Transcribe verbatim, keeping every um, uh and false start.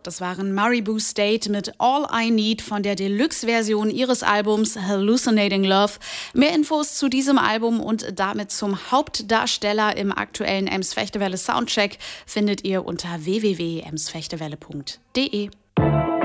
Das waren Maribou State mit All I Need von der Deluxe-Version ihres Albums Hallucinating Love. Mehr Infos zu diesem Album und damit zum Hauptdarsteller im aktuellen Ems Fechtewelle Soundcheck findet ihr unter w w w punkt ems fechtewelle punkt de.